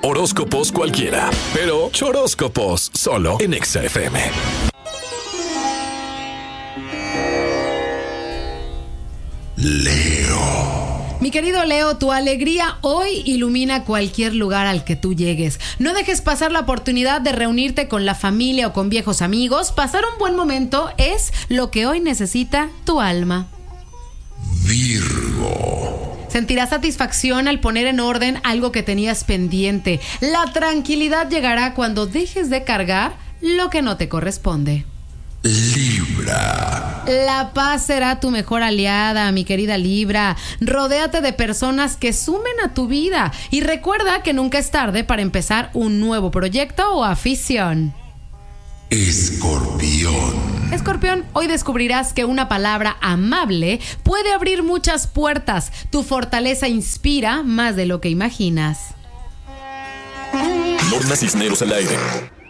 Horóscopos cualquiera, pero choróscopos solo en Exa FM. Leo. Mi querido Leo, tu alegría hoy ilumina cualquier lugar al que tú llegues. No dejes pasar la oportunidad de reunirte con la familia o con viejos amigos. Pasar un buen momento es lo que hoy necesita tu alma. Virgo. Sentirás satisfacción al poner en orden algo que tenías pendiente. La tranquilidad llegará cuando dejes de cargar lo que no te corresponde. Libra. La paz será tu mejor aliada, mi querida Libra. Rodéate de personas que sumen a tu vida y recuerda que nunca es tarde para empezar un nuevo proyecto o afición. Escorpión, hoy descubrirás que una palabra amable puede abrir muchas puertas. Tu fortaleza inspira más de lo que imaginas. Norma Cisneros al aire.